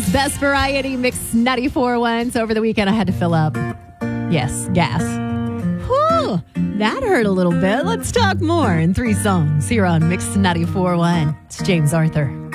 is Best Variety Mix 94.1. So over the weekend, I had to fill up. Yes, gas. Whew, that hurt a little bit. Let's talk more in 3 songs here on Mix 94.1. It's James Arthur.